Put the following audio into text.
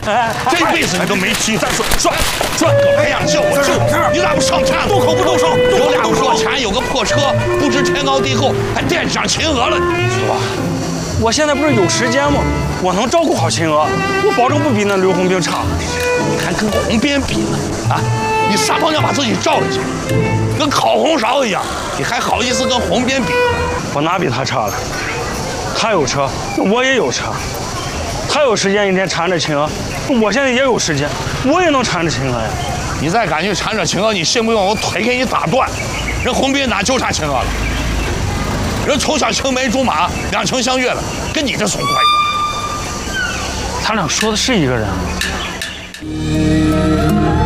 这辈子你都没机会。算，哎呀，救我！你咋不上场？ 动口不动手， 有俩破钱，有个破车，不知天高地厚，还惦记上秦娥了。是吧？ 我现在不是有时间吗？我能照顾好秦娥，我保证不比那刘洪兵差。 你还跟洪边比呢？啊！你撒泡尿把自己照一下，跟烤红苕一样，你还好意思跟洪边比？ 我哪比他差了？他有车，我也有车。他有时间一天缠着秦娥，我现在也有时间，我也能缠着秦娥呀。 你再敢去缠着秦娥，你信不信我腿给你打断？人洪斌哪纠缠秦娥了？人从小青梅竹马，两情相悦了，跟你这什么关系？ 他俩说的是一个人吗？